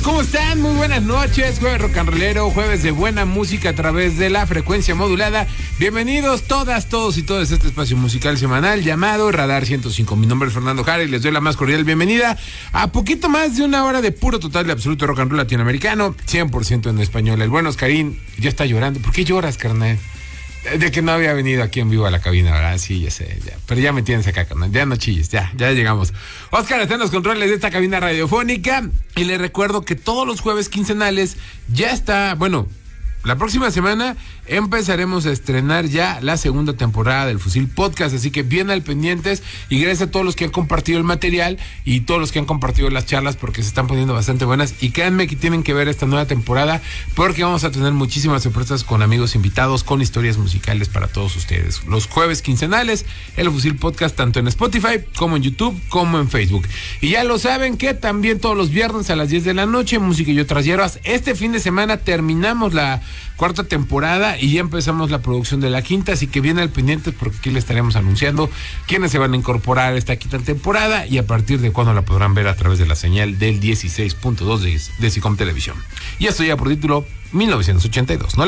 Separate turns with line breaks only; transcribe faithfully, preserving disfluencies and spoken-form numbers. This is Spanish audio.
¿Cómo están? Muy buenas noches, jueves rock and rollero, jueves de buena música a través de la frecuencia modulada. Bienvenidos todas, todos y todas a este espacio musical semanal llamado Radar ciento cinco. Mi nombre es Fernando Jara y les doy la más cordial bienvenida a poquito más de una hora de puro, total y absoluto rock and roll latinoamericano, cien por ciento en español. El buen Oscarín ya está llorando. ¿Por qué lloras, carnal? De que no había venido aquí en vivo a la cabina, ¿verdad? Sí, ya sé, ya. Pero ya me tienes acá, carnal. Ya no chilles, ya, ya llegamos. Oscar está en los controles de esta cabina radiofónica. Y le recuerdo que todos los jueves quincenales ya está, bueno, la próxima semana empezaremos a estrenar ya la segunda temporada del Fusil Podcast, así que bien al pendientes y gracias a todos los que han compartido el material y todos los que han compartido las charlas porque se están poniendo bastante buenas y créanme que tienen que ver esta nueva temporada porque vamos a tener muchísimas sorpresas con amigos invitados, con historias musicales para todos ustedes. Los jueves quincenales, el Fusil Podcast tanto en Spotify como en YouTube como en Facebook. Y ya lo saben que también todos los viernes a las diez de la noche, música y otras hierbas. Este fin de semana terminamos la cuarta temporada y ya empezamos la producción de la quinta, así que bien al pendiente porque aquí le estaremos anunciando quiénes se van a incorporar a esta quinta temporada y a partir de cuándo la podrán ver a través de la señal del dieciséis punto dos de, de Sicom Televisión. Y esto ya por título mil novecientos ochenta y dos. ¿No?